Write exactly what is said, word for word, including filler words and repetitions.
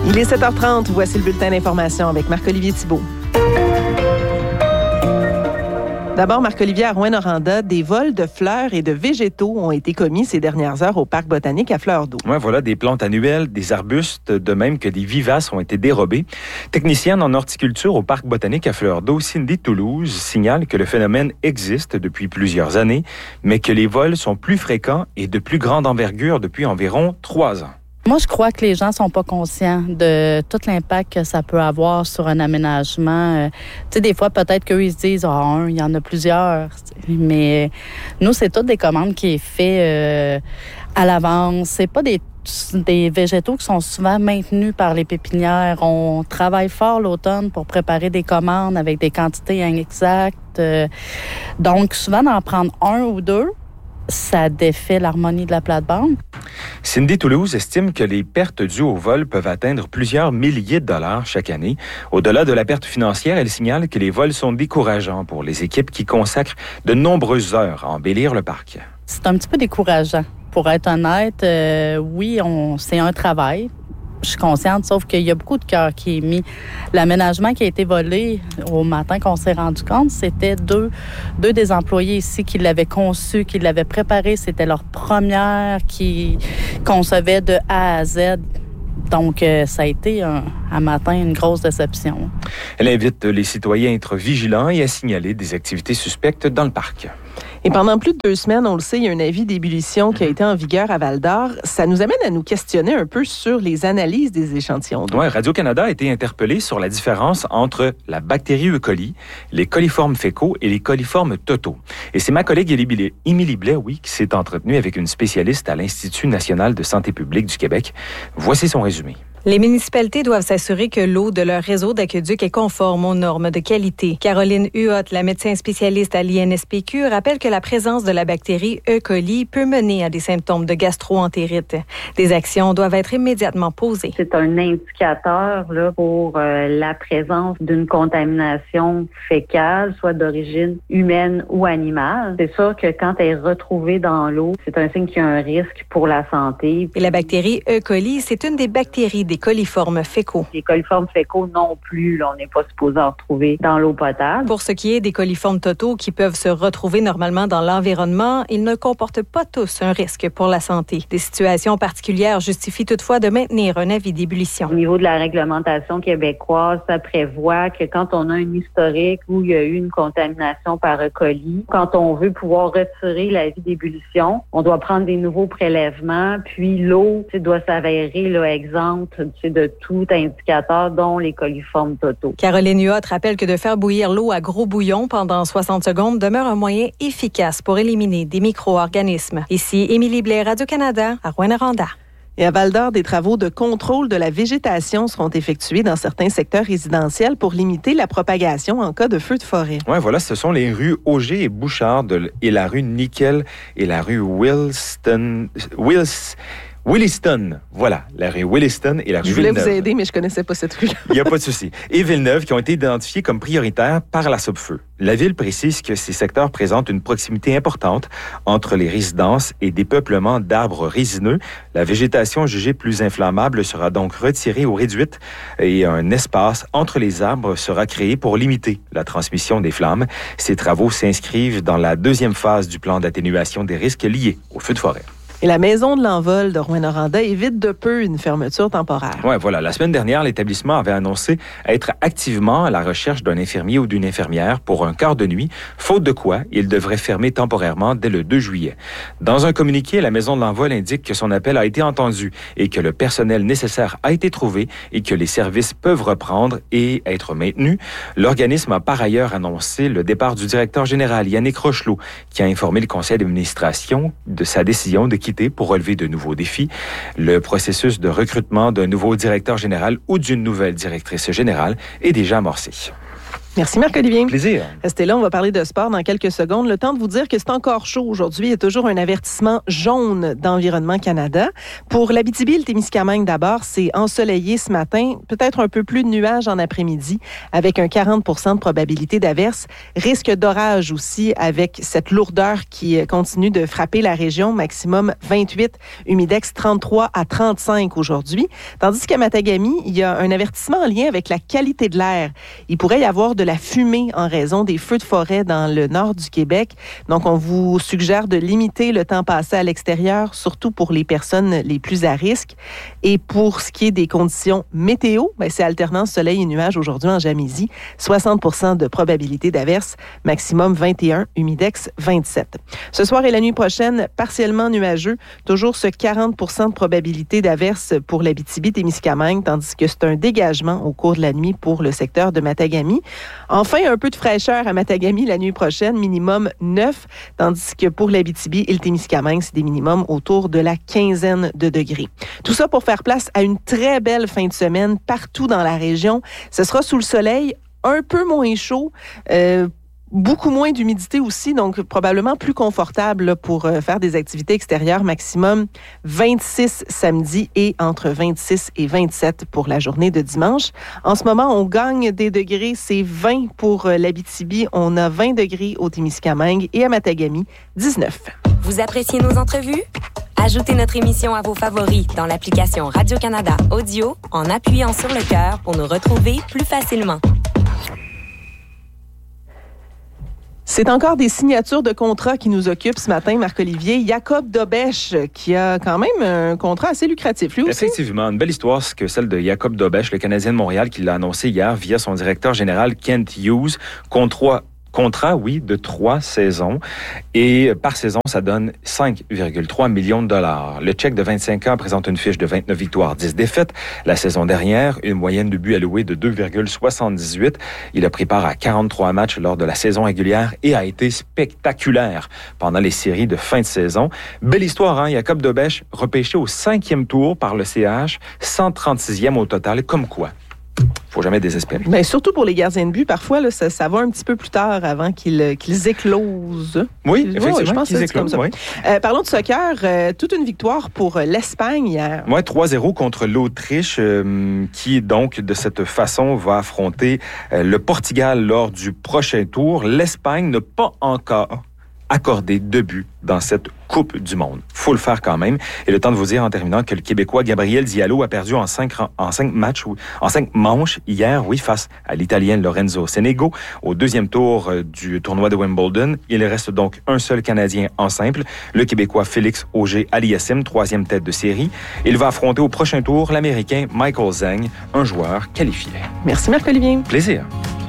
Il est sept heures trente, voici le bulletin d'information avec Marc-Olivier Thibault. D'abord, Marc-Olivier, à Rouyn-Noranda, des vols de fleurs et de végétaux ont été commis ces dernières heures au parc botanique à Fleur d'Eau. Ouais, voilà, des plantes annuelles, des arbustes, de même que des vivaces ont été dérobés. Technicienne en horticulture au parc botanique à Fleur d'Eau, Cindy Toulouse, signale que le phénomène existe depuis plusieurs années, mais que les vols sont plus fréquents et de plus grande envergure depuis environ trois ans. Moi, je crois que les gens sont pas conscients de tout l'impact que ça peut avoir sur un aménagement. Tu sais, des fois, peut-être qu'eux, ils se disent « Ah, un, il y en a plusieurs. » Mais nous, c'est toutes des commandes qui est fait euh, à l'avance. C'est pas des, des végétaux qui sont souvent maintenus par les pépinières. On travaille fort l'automne pour préparer des commandes avec des quantités exactes. Donc, souvent, d'en prendre un ou deux, ça défait l'harmonie de la plate-bande. Cindy Toulouse estime que les pertes dues au vol peuvent atteindre plusieurs milliers de dollars chaque année. Au-delà de la perte financière, elle signale que les vols sont décourageants pour les équipes qui consacrent de nombreuses heures à embellir le parc. C'est un petit peu décourageant. Pour être honnête, euh, oui, on, c'est un travail. Je suis consciente, sauf qu'il y a beaucoup de cœur qui est mis. L'aménagement qui a été volé au matin qu'on s'est rendu compte, c'était deux, deux des employés ici qui l'avaient conçu, qui l'avaient préparé. C'était leur première qui concevait de A à Z. Donc, euh, ça a été un, un matin une grosse déception. Elle invite les citoyens à être vigilants et à signaler des activités suspectes dans le parc. Et pendant plus de deux semaines, on le sait, il y a un avis d'ébullition qui a été en vigueur à Val-d'Or. Ça nous amène à nous questionner un peu sur les analyses des échantillons d'eau. Oui, Radio-Canada a été interpellé sur la différence entre la bactérie E. coli, les coliformes fécaux et les coliformes totaux. Et c'est ma collègue Émilie Blais, oui, qui s'est entretenue avec une spécialiste à l'Institut national de santé publique du Québec. Voici son résumé. Les municipalités doivent s'assurer que l'eau de leur réseau d'aqueduc est conforme aux normes de qualité. Caroline Huot, la médecin spécialiste à l'I N S P Q, rappelle que la présence de la bactérie E. coli peut mener à des symptômes de gastro-entérite. Des actions doivent être immédiatement posées. C'est un indicateur là, pour euh, la présence d'une contamination fécale, soit d'origine humaine ou animale. C'est sûr que quand elle est retrouvée dans l'eau, c'est un signe qu'il y a un risque pour la santé. Et la bactérie E. coli, c'est une des bactéries des coliformes fécaux. Les coliformes fécaux non plus, là, on n'est pas supposé en retrouver dans l'eau potable. Pour ce qui est des coliformes totaux qui peuvent se retrouver normalement dans l'environnement, ils ne comportent pas tous un risque pour la santé. Des situations particulières justifient toutefois de maintenir un avis d'ébullition. Au niveau de la réglementation québécoise, ça prévoit que quand on a un historique où il y a eu une contamination par E. coli, quand on veut pouvoir retirer l'avis d'ébullition, on doit prendre des nouveaux prélèvements, puis l'eau doit s'avérer là, exempte de tout indicateur, dont les coliformes totaux. Caroline Huot rappelle que de faire bouillir l'eau à gros bouillon pendant soixante secondes demeure un moyen efficace pour éliminer des micro-organismes. Ici, Émilie Blais, Radio-Canada, à Rouyn-Noranda. Et à Val-d'Or, des travaux de contrôle de la végétation seront effectués dans certains secteurs résidentiels pour limiter la propagation en cas de feu de forêt. Oui, voilà, ce sont les rues Auger et Bouchard de, et la rue Nickel et la rue Williston... Wills... Williston, voilà, la rue Williston et la rue Je voulais Villeneuve. vous aider, mais je connaissais pas cette rue-là. Il n'y a pas de souci. Et Villeneuve, qui ont été identifiés comme prioritaires par la Sopfeu. La ville précise que ces secteurs présentent une proximité importante entre les résidences et des peuplements d'arbres résineux. La végétation jugée plus inflammable sera donc retirée ou réduite et un espace entre les arbres sera créé pour limiter la transmission des flammes. Ces travaux s'inscrivent dans la deuxième phase du plan d'atténuation des risques liés aux feux de forêt. Et la Maison de l'Envol de Rouyn-Noranda évite de peu une fermeture temporaire. Oui, voilà. La semaine dernière, l'établissement avait annoncé être activement à la recherche d'un infirmier ou d'une infirmière pour un quart de nuit, faute de quoi il devrait fermer temporairement dès le deux juillet. Dans un communiqué, la Maison de l'Envol indique que son appel a été entendu et que le personnel nécessaire a été trouvé et que les services peuvent reprendre et être maintenus. L'organisme a par ailleurs annoncé le départ du directeur général Yannick Rochelot, qui a informé le conseil d'administration de sa décision de quitter pour relever de nouveaux défis. Le processus de recrutement d'un nouveau directeur général ou d'une nouvelle directrice générale est déjà amorcé. Merci Marc-Olivier. Plaisir. Restez là, on va parler de sport dans quelques secondes. Le temps de vous dire que c'est encore chaud aujourd'hui. Il y a toujours un avertissement jaune d'Environnement Canada. Pour l'Abitibi, le Témiscamingue d'abord, c'est ensoleillé ce matin, peut-être un peu plus de nuages en après-midi, avec un quarante pour cent de probabilité d'averse. Risque d'orage aussi avec cette lourdeur qui continue de frapper la région, maximum vingt-huit, humidex trente-trois à trente-cinq aujourd'hui. Tandis qu'à Matagami, il y a un avertissement en lien avec la qualité de l'air. Il pourrait y avoir de la fumée en raison des feux de forêt dans le nord du Québec. Donc, on vous suggère de limiter le temps passé à l'extérieur, surtout pour les personnes les plus à risque. Et pour ce qui est des conditions météo, ben, c'est alternance soleil et nuages aujourd'hui en Jamaisie. soixante pour cent de probabilité d'averse, maximum vingt et un, humidex vingt-sept. Ce soir et la nuit prochaine, partiellement nuageux, toujours ce quarante pour cent de probabilité d'averse pour l'Abitibi-Témiscamingue, tandis que c'est un dégagement au cours de la nuit pour le secteur de Matagami. Enfin, un peu de fraîcheur à Matagami la nuit prochaine, minimum neuf, tandis que pour l'Abitibi et le Témiscamingue, c'est des minimums autour de la quinzaine de degrés. Tout ça pour faire place à une très belle fin de semaine partout dans la région. Ce sera sous le soleil, un peu moins chaud, euh, beaucoup moins d'humidité aussi, donc probablement plus confortable là, pour euh, faire des activités extérieures. Maximum vingt-six samedi et entre vingt-six et vingt-sept pour la journée de dimanche. En ce moment, on gagne des degrés. C'est vingt pour euh, l'Abitibi. On a vingt degrés au Témiscamingue et à Matagami, dix-neuf. Vous appréciez nos entrevues? Ajoutez notre émission à vos favoris dans l'application Radio-Canada Audio en appuyant sur le cœur pour nous retrouver plus facilement. C'est encore des signatures de contrats qui nous occupent ce matin, Marc-Olivier. Jacob Dobèche, qui a quand même un contrat assez lucratif, lui aussi. Effectivement, une belle histoire, c'est que celle de Jacob Dobèche, le Canadien de Montréal, qui l'a annoncé hier via son directeur général Kent Hughes. Contrat Contrat, oui, de trois saisons. Et par saison, ça donne cinq virgule trois millions de dollars. Le Tchèque de vingt-cinq ans présente une fiche de vingt-neuf victoires, dix défaites. La saison dernière, une moyenne de buts alloués de deux virgule soixante-dix-huit. Il a pris part à quarante-trois matchs lors de la saison régulière et a été spectaculaire pendant les séries de fin de saison. Belle histoire, hein? Jacob Dobèche, repêché au cinquième tour par le C H, cent trente-sixième au total, comme quoi. Faut jamais désespérer. Bien, surtout pour les gardiens de but, parfois, là, ça, ça va un petit peu plus tard avant qu'ils, qu'ils éclosent. Oui, Ils, effectivement, oui, je pense qu'ils que c'est comme ça. Oui. Euh, parlons de soccer. Euh, toute une victoire pour l'Espagne hier. Oui, trois zéro contre l'Autriche, euh, qui, donc, de cette façon, va affronter euh, le Portugal lors du prochain tour. L'Espagne n'a pas encore accordé de but dans cette Coupe du Monde. Faut le faire quand même. Et le temps de vous dire en terminant que le Québécois Gabriel Diallo a perdu en cinq, en cinq matchs, en cinq manches hier, oui, face à l'Italien Lorenzo Senego au deuxième tour du tournoi de Wimbledon. Il reste donc un seul Canadien en simple, le Québécois Félix Auger-Aliassime, troisième tête de série. Il va affronter au prochain tour l'Américain Michael Zhang, un joueur qualifié. Merci Marc-Olivier. Plaisir.